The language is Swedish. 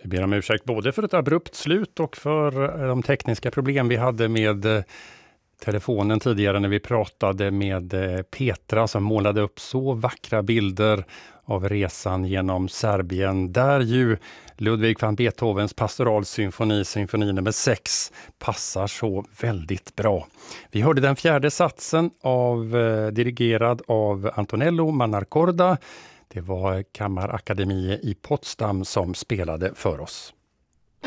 Vi ber om ursäkt både för ett abrupt slut och för de tekniska problem vi hade med telefonen tidigare när vi pratade med Petra som målade upp så vackra bilder av resan genom Serbien, där ju Ludwig van Beethovens pastoralsymfoni, symfoni nummer 6, passar så väldigt bra. Vi hörde den fjärde satsen dirigerad av Antonello Manarcorda. Det var Kammarakademi i Potsdam som spelade för oss.